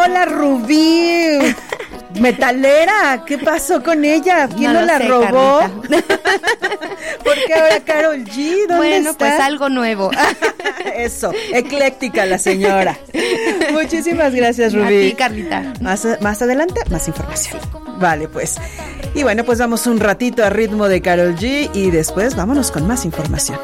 Hola, Rubí. Metalera, ¿qué pasó con ella? ¿Quién no la robó? ¿Por qué ahora Karol G? ¿Dónde está? Pues algo nuevo. Eso, ecléctica la señora. Muchísimas gracias, Rubí. A ti, Carlita. Más adelante, más información. Vale, pues. Y bueno, pues vamos un ratito a ritmo de Karol G y después vámonos con más información.